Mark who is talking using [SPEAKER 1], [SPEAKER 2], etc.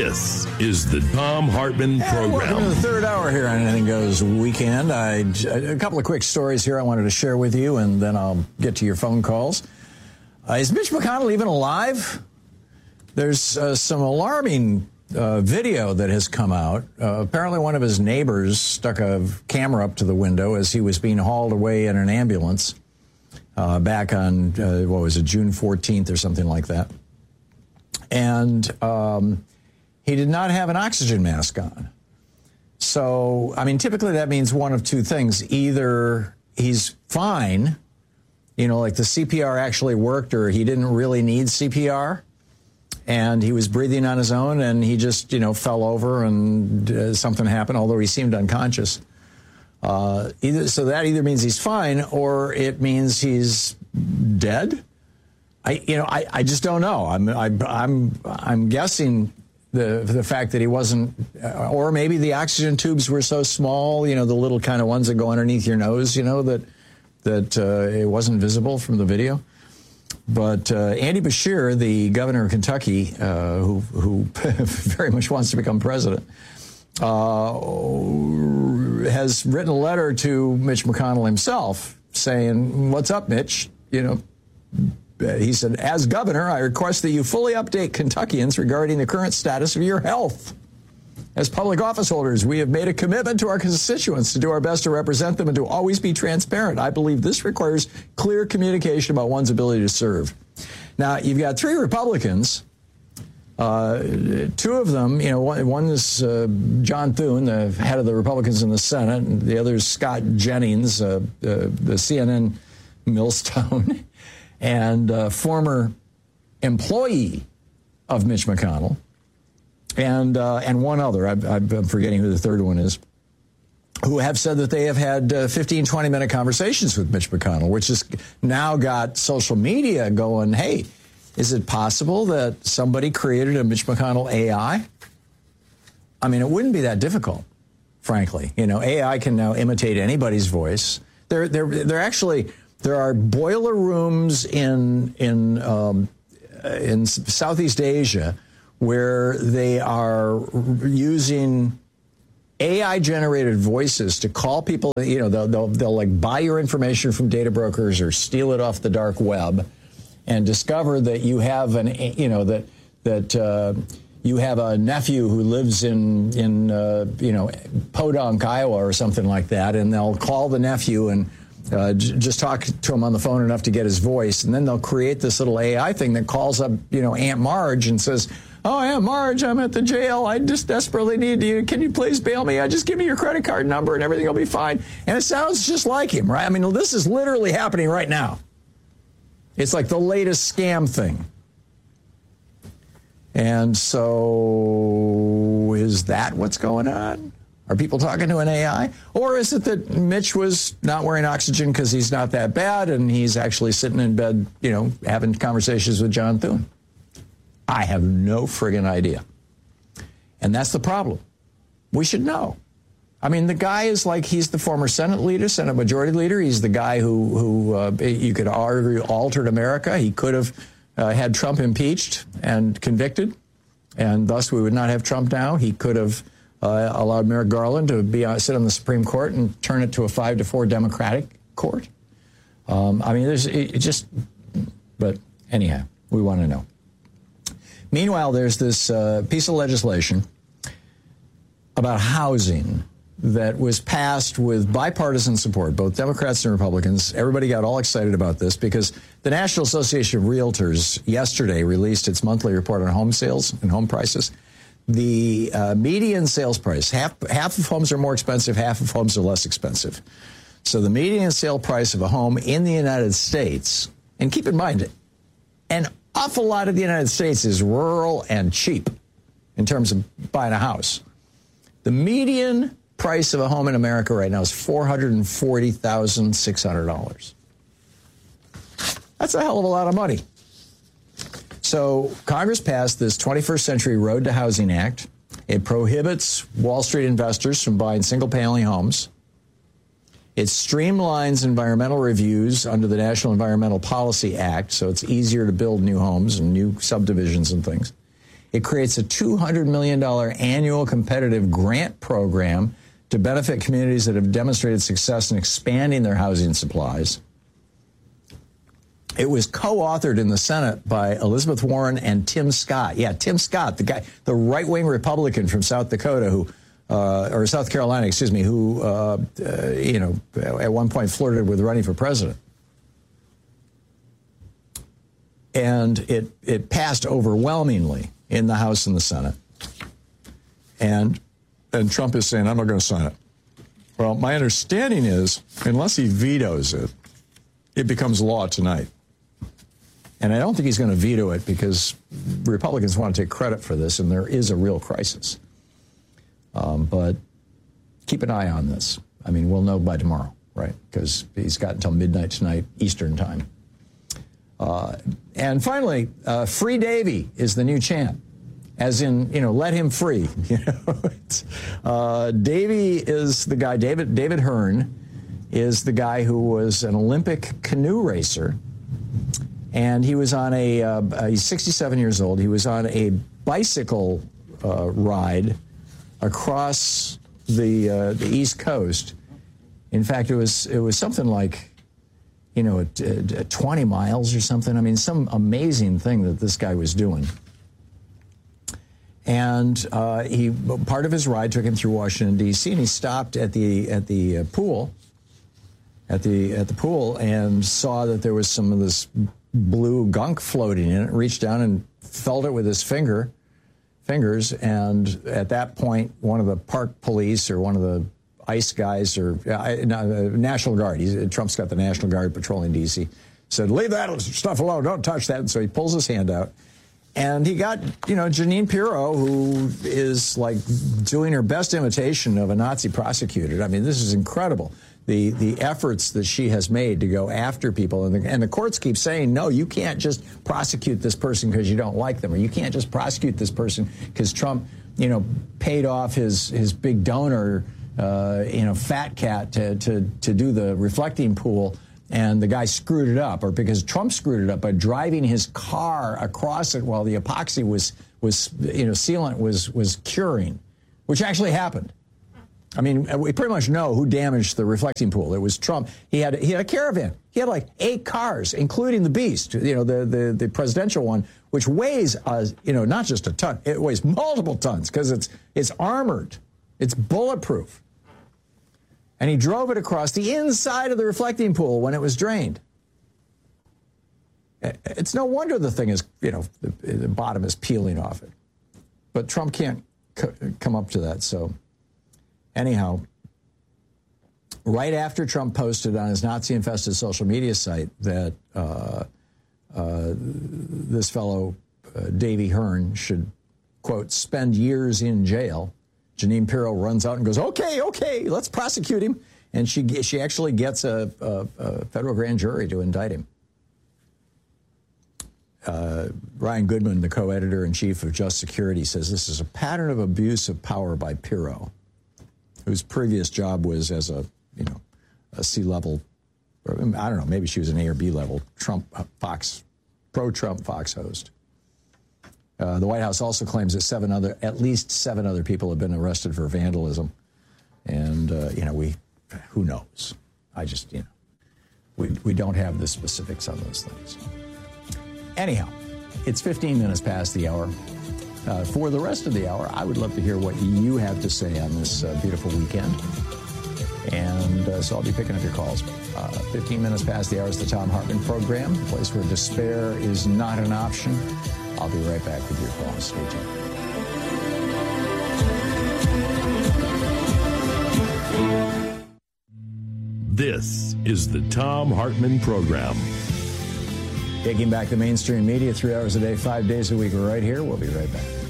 [SPEAKER 1] This is the Thom Hartmann Program.
[SPEAKER 2] Welcome to the third hour here on Anything Goes Weekend. A couple of quick stories here I wanted to share with you, and then I'll get to your phone calls. Is Mitch McConnell even alive? There's some alarming video that has come out. Apparently one of his neighbors stuck a camera up to the window as he was being hauled away in an ambulance back on, June 14th or something like that. And he did not have an oxygen mask on. So, I mean, typically that means one of two things. Either he's fine, like the CPR actually worked, or he didn't really need CPR, and he was breathing on his own, and he just, fell over and something happened, although he seemed unconscious. So that either means he's fine, or it means he's dead. I just don't know. I'm guessing the fact that he wasn't, or maybe the oxygen tubes were so small, the little kind of ones that go underneath your nose, that it wasn't visible from the video. But Andy Beshear, the governor of Kentucky, who very much wants to become president, has written a letter to Mitch McConnell himself saying, "What's up, Mitch?" He said, "As governor, I request that you fully update Kentuckians regarding the current status of your health. As public office holders, we have made a commitment to our constituents to do our best to represent them and to always be transparent. I believe this requires clear communication about one's ability to serve." Now, you've got three Republicans. Two of them, one is John Thune, the head of the Republicans in the Senate, and the other is Scott Jennings, the CNN millstone, and former employee of Mitch McConnell, and one other, I'm forgetting who the third one is, who have said that they have had 15, 20-minute conversations with Mitch McConnell, which has now got social media going, hey, is it possible that somebody created a Mitch McConnell AI? I mean, it wouldn't be that difficult, frankly. AI can now imitate anybody's voice. They're actually... There are boiler rooms in Southeast Asia where they are using AI-generated voices to call people. They'll like buy your information from data brokers or steal it off the dark web, and discover that you have you have a nephew who lives in Podunk, Iowa, or something like that, and they'll call the nephew and just talk to him on the phone enough to get his voice, and then they'll create this little AI thing that calls up, Aunt Marge and says, "Oh, Aunt Marge, I'm at the jail. I just desperately need you. Can you please bail me? Just give me your credit card number and everything will be fine." And it sounds just like him, right? I mean, this is literally happening right now. It's like the latest scam thing. And so is that what's going on? Are people talking to an AI? Or is it that Mitch was not wearing oxygen because he's not that bad and he's actually sitting in bed, having conversations with John Thune? I have no friggin' idea. And that's the problem. We should know. I mean, the guy is like, he's the former Senate leader, Senate Majority Leader. He's the guy who you could argue altered America. He could have had Trump impeached and convicted, and thus we would not have Trump now. He could have allowed Merrick Garland to sit on the Supreme Court and turn it to a 5-4 Democratic court. But anyhow, we want to know. Meanwhile, there's this piece of legislation about housing that was passed with bipartisan support, both Democrats and Republicans. Everybody got all excited about this because the National Association of Realtors yesterday released its monthly report on home sales and home prices. The median sales price, half of homes are more expensive, half of homes are less expensive. So the median sale price of a home in the United States, and keep in mind, an awful lot of the United States is rural and cheap in terms of buying a house. The median price of a home in America right now is $440,600. That's a hell of a lot of money. So Congress passed this 21st Century Road to Housing Act. It prohibits Wall Street investors from buying single-family homes. It streamlines environmental reviews under the National Environmental Policy Act, so it's easier to build new homes and new subdivisions and things. It creates a $200 million annual competitive grant program to benefit communities that have demonstrated success in expanding their housing supplies. It was co-authored in the Senate by Elizabeth Warren and Tim Scott. Yeah, Tim Scott, the guy, the right-wing Republican from South Dakota or South Carolina, excuse me, who, at one point flirted with running for president. And it passed overwhelmingly in the House and the Senate. And Trump is saying, I'm not going to sign it. Well, my understanding is, unless he vetoes it, it becomes law tonight. And I don't think he's going to veto it because Republicans want to take credit for this, and there is a real crisis. But keep an eye on this. I mean, we'll know by tomorrow, right? Because he's got until midnight tonight, Eastern time. And finally, Free Davy is the new chant. As in, let him free. Davy is the guy, David Hearn is the guy who was an Olympic canoe racer. And he was on he's 67 years old. He was on a bicycle ride across the East Coast. In fact, it was something like, 20 miles or something. I mean, some amazing thing that this guy was doing. And part of his ride took him through Washington, D.C., and he stopped at the pool, and saw that there was some of this blue gunk floating in it. Reached down and felt it with his fingers, and at that point, one of the park police or one of the ICE guys or National Guard, Trump's got the National Guard patrolling D.C., said, "Leave that stuff alone, don't touch that." And so he pulls his hand out. And he got, Jeanine Pirro, who is like doing her best imitation of a Nazi prosecutor. I mean, this is incredible. The efforts that she has made to go after people. And the courts keep saying, no, you can't just prosecute this person because you don't like them. Or you can't just prosecute this person because Trump, paid off his big donor, Fat Cat to do the reflecting pool. And the guy screwed it up, or because Trump screwed it up by driving his car across it while the epoxy sealant was curing, which actually happened. I mean, we pretty much know who damaged the reflecting pool. It was Trump. He had a caravan. He had like 8 cars, including the Beast, the presidential one, which weighs, not just a ton. It weighs multiple tons because it's armored. It's bulletproof. And he drove it across the inside of the reflecting pool when it was drained. It's no wonder the thing is, the bottom is peeling off it. But Trump can't come up to that. So anyhow, right after Trump posted on his Nazi-infested social media site that this fellow, Davy Hearn, should, quote, spend years in jail, Jeanine Pirro runs out and goes, okay, let's prosecute him. And she actually gets a federal grand jury to indict him. Ryan Goodman, the co-editor-in-chief of Just Security, says this is a pattern of abuse of power by Pirro, whose previous job was as a C-level, I don't know, maybe she was an A or B level pro-Trump Fox host. The White House also claims that at least seven other people have been arrested for vandalism. And, who knows? We don't have the specifics on those things. Anyhow, it's 15 minutes past the hour. For the rest of the hour, I would love to hear what you have to say on this beautiful weekend. And so I'll be picking up your calls. 15 minutes past the hour is the Thom Hartmann program, a place where despair is not an option. I'll be right back with your calls. Stay tuned.
[SPEAKER 1] This is the Thom Hartmann program.
[SPEAKER 2] Taking back the mainstream media 3 hours a day, 5 days a week, right here. We'll be right back.